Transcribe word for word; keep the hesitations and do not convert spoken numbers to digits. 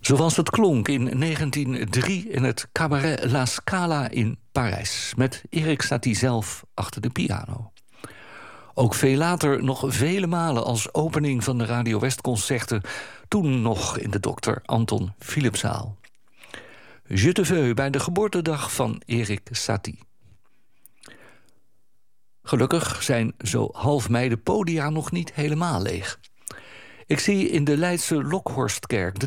Zoals het klonk in negentien nul drie in het Cabaret La Scala in Parijs, met Erik Satie zelf achter de piano. Ook veel later nog vele malen als opening van de Radio West-concerten, toen nog in de dokter Anton Philipszaal. Je te veux bij de geboortedag van Erik Satie. Gelukkig zijn zo half mei de podia nog niet helemaal leeg. Ik zie in de Leidse Lokhorstkerk de